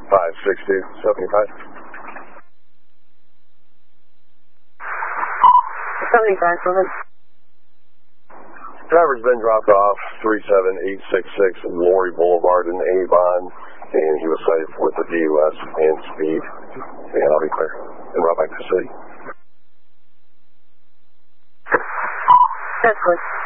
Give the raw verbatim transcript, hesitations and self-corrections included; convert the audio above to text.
five six two, seventy-five. seventy-five, go ahead. Driver's been dropped off three seven eight six six Lori Boulevard in Avon, and he was cited with the D U S and speed. And I'll be clear. And brought back to the city. That's good.